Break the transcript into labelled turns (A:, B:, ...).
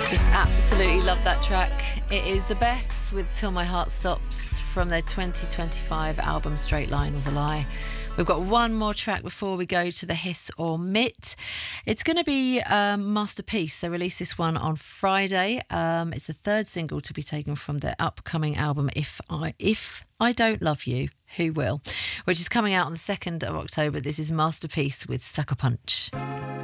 A: Just absolutely love that track. It is The Beths with Till My Heart Stops from their 2025 album Straight Line Was a Lie. We've got one more track before we go to the Hiss or Mitt. It's going to be Masterpiece. They released this one on Friday. It's the third single to be taken from their upcoming album If I Don't Love You, Who Will? Which is coming out on the 2nd of October. This is Masterpiece with Sucker Punch.